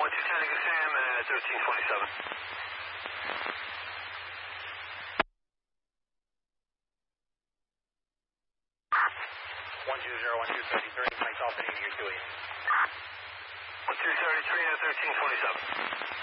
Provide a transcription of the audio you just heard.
Tango Sam at 1327. 120, 123, flight off at 8 year 280. 1233 at 1327.